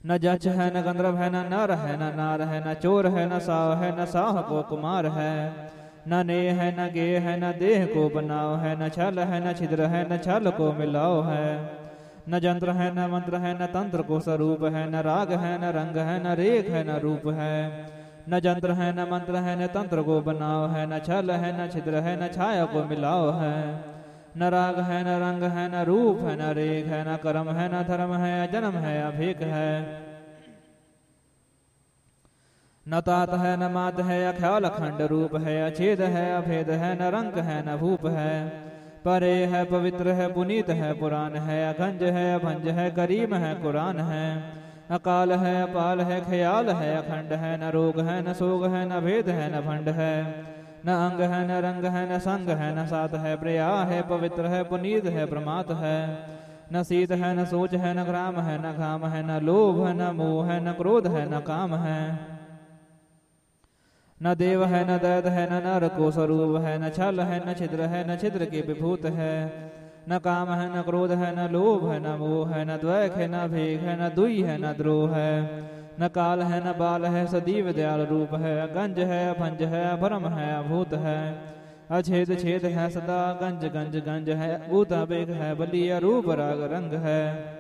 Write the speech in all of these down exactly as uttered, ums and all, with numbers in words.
न जच है न गंधर्व है न नर है न नार है न चोर है न साव है न साह को कुमार है न ने है न गे है न देह को बनाओ है न छल है न छिद्र है न छल को मिलाओ है न जंत्र है न मंत्र है न तंत्र को स्वरूप है न राग है न रंग है न रेख है न रूप है न जंत्र है न मंत्र है न तंत्र को बनाओ है न छल है न छिद्र है न छाया को मिलाओ है न राग है न रंग है न रूप है न रेख है न कर्म है न धर्म है जन्म है अभेक है न तात है न मात है अख्याल अखंड रूप है अछेद है अभेद है न रंग है न भूप है परे है पवित्र है पुनीत है पुराण है अखंज है अभंज है करीम है कुरान है अकाल है अपाल है ख्याल है अखंड है न रोग है न सोग है न भेद है न भंड है न अंग है न रंग है न संग है न सात है प्रिया है पवित्र है पुनीत है प्रमात है न शीत है न सोच है न ग्राम है न घाम है न लोभ है न मोह है न क्रोध है न काम है न देव है न दैत है न नर को स्वरूप है न छल है न छिद्र है न छिद्र के विभूत है न काम है न क्रोध है न लोभ है न मोह है न द्वैक है न भेग है न दुई है न द्रोह है न काल है न बाल है सदीव दयाल रूप है गंज है भंज है भरम है अभूत है अछेद छेद है सदा गंज गंज गंज है भूता बेग है बलिया रूप राग रंग है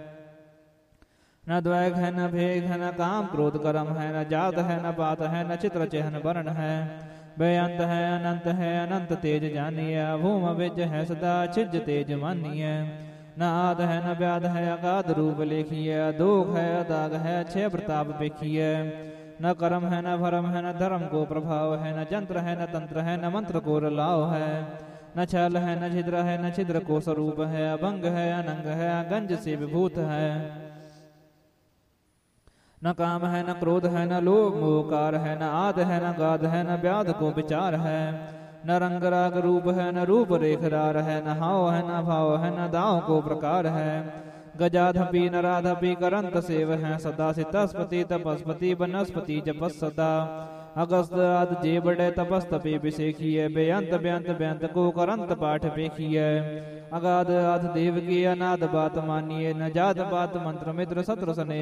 न द्वैक है न भेग है न काम क्रोध कर्म है न जात है न पात है न चित्र चिन्ह वर्ण है बेअंत है अनंत है अनंत तेज जानिए भूम विज है सदा छिज तेज मानिए न आद है न व्याध है अगाध रूप लेखिए अदोग है अदाग है अच्छे प्रताप देखिए न कर्म है न भरम है न धर्म को प्रभाव है न जंत्र है न तंत्र है न मंत्र को रलाव है न छल है न छिद्र है न छिद्र को स्वरूप है अभंग है अनंग है गंज से विभूत है न काम है न क्रोध है न लोभ मोहकार है न आद है न गाध है न व्याध को विचार है न रंग राग रूप है न रूप रेखदार है न हाव है न भाव है न दाव को प्रकार है गजाधपी न राधपी करंत सेव है सदा सितस्पति तपस्पति वनस्पति जपस सदा अगस्त आद जे बड़े तपस्तपे विशेखिए बेअंत बेअंत बेअंत को करंत पाठ पेखिए अगाध आध देव की अनाद बात मानिए न जात बात मंत्र मित्र सत्र सने